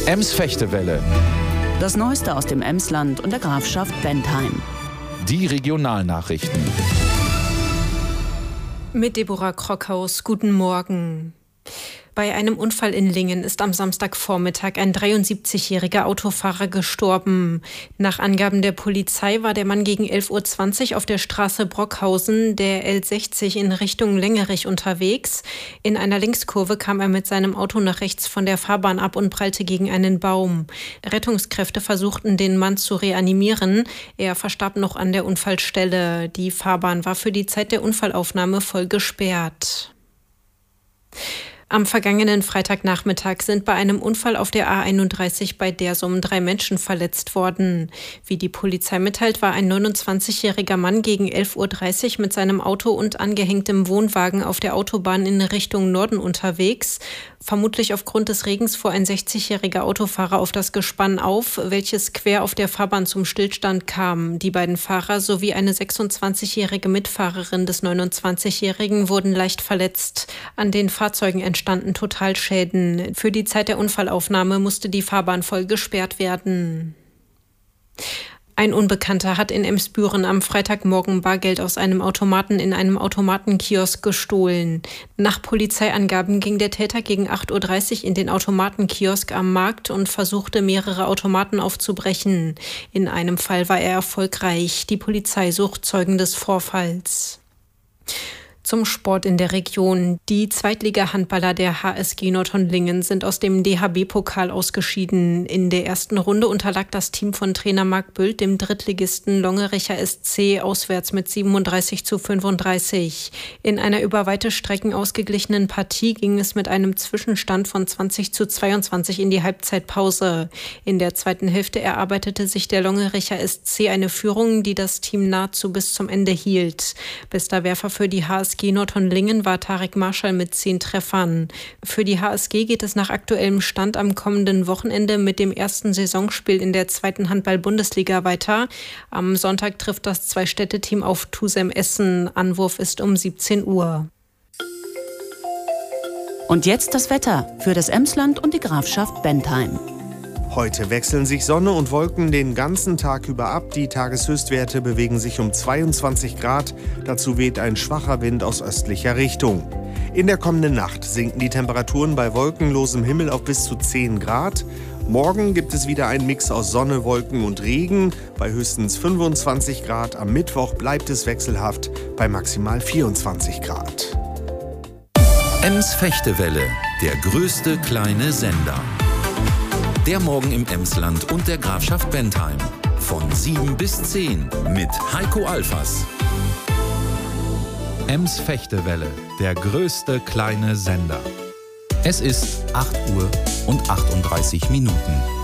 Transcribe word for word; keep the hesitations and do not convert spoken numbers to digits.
Ems-Fechtewelle. Das Neueste aus dem Emsland und der Grafschaft Bentheim. Die Regionalnachrichten. Mit Deborah Krockhaus, guten Morgen. Bei einem Unfall in Lingen ist am Samstagvormittag ein dreiundsiebzigjähriger Autofahrer gestorben. Nach Angaben der Polizei war der Mann gegen elf Uhr zwanzig auf der Straße Brockhausen, der L sechzig, in Richtung Lengerich unterwegs. In einer Linkskurve kam er mit seinem Auto nach rechts von der Fahrbahn ab und prallte gegen einen Baum. Rettungskräfte versuchten, den Mann zu reanimieren. Er verstarb noch an der Unfallstelle. Die Fahrbahn war für die Zeit der Unfallaufnahme voll gesperrt. Am vergangenen Freitagnachmittag sind bei einem Unfall auf der A einunddreißig bei Dersum drei Menschen verletzt worden. Wie die Polizei mitteilt, war ein neunundzwanzigjähriger Mann gegen elf Uhr dreißig mit seinem Auto und angehängtem Wohnwagen auf der Autobahn in Richtung Norden unterwegs. Vermutlich aufgrund des Regens fuhr ein sechzigjähriger Autofahrer auf das Gespann auf, welches quer auf der Fahrbahn zum Stillstand kam. Die beiden Fahrer sowie eine sechsundzwanzigjährige Mitfahrerin des neunundzwanzigjährigen wurden leicht verletzt. An den Fahrzeugen entstanden Totalschäden. Für die Zeit der Unfallaufnahme musste die Fahrbahn voll gesperrt werden. Ein Unbekannter hat in Emsbüren am Freitagmorgen Bargeld aus einem Automaten in einem Automatenkiosk gestohlen. Nach Polizeiangaben ging der Täter gegen acht Uhr dreißig in den Automatenkiosk am Markt und versuchte, mehrere Automaten aufzubrechen. In einem Fall war er erfolgreich. Die Polizei sucht Zeugen des Vorfalls. Zum Sport in der Region. Die Zweitliga-Handballer der H S G Nordhorn-Lingen sind aus dem D H B-Pokal ausgeschieden. In der ersten Runde unterlag das Team von Trainer Marc Büldt dem Drittligisten Longericher S C auswärts mit siebenunddreißig zu fünfunddreißig. In einer über weite Strecken ausgeglichenen Partie ging es mit einem Zwischenstand von zwanzig zu zweiundzwanzig in die Halbzeitpause. In der zweiten Hälfte erarbeitete sich der Longericher S C eine Führung, die das Team nahezu bis zum Ende hielt. Bester Werfer für die H S G Nordhorn-Lingen war Tarek Marschall mit zehn Treffern. Für die H S G geht es nach aktuellem Stand am kommenden Wochenende mit dem ersten Saisonspiel in der zweiten Handball-Bundesliga weiter. Am Sonntag trifft das Zwei-Städte-Team auf Tusem Essen. Anwurf ist um siebzehn Uhr. Und jetzt das Wetter für das Emsland und die Grafschaft Bentheim. Heute wechseln sich Sonne und Wolken den ganzen Tag über ab. Die Tageshöchstwerte bewegen sich um zweiundzwanzig Grad. Dazu weht ein schwacher Wind aus östlicher Richtung. In der kommenden Nacht sinken die Temperaturen bei wolkenlosem Himmel auf bis zu zehn Grad. Morgen gibt es wieder einen Mix aus Sonne, Wolken und Regen bei höchstens fünfundzwanzig Grad. Am Mittwoch bleibt es wechselhaft bei maximal vierundzwanzig Grad. Ems-Fechtewelle, der größte kleine Sender. Der Morgen im Emsland und der Grafschaft Bentheim. Von sieben bis zehn mit Heiko Alfas. Ems-Fechtewelle, der größte kleine Sender. Es ist acht Uhr und achtunddreißig Minuten.